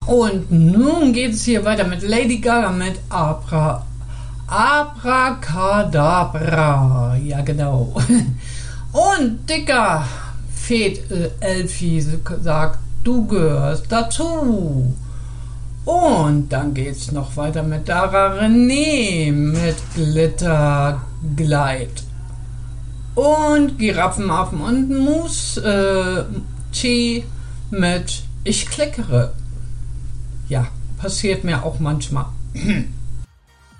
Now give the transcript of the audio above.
Und nun geht es hier weiter mit Lady Gaga mit Abracadabra. Ja, genau. Und dicker Fed Elfi sagt, du gehörst dazu. Und dann geht's noch weiter mit Dara René mit Glitter Glide. Und Giraffenaffen und Moose Chi mit Ich klickere. Ja, passiert mir auch manchmal.